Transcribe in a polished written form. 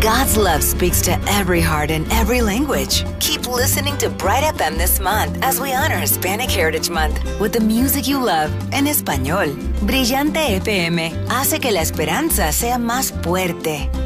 God's love speaks to every heart in every language. Keep listening to Bright FM this month as we honor Hispanic Heritage Month with the music you love en español. Brillante FM hace que la esperanza sea más fuerte.